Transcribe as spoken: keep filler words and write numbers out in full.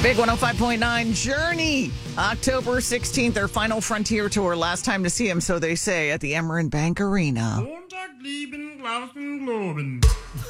Big one oh five point nine Journey, October sixteenth, their final Frontier tour. Last time to see him, so they say, at the Emeren Bank Arena. Montag, lieben, Glauben, Globen.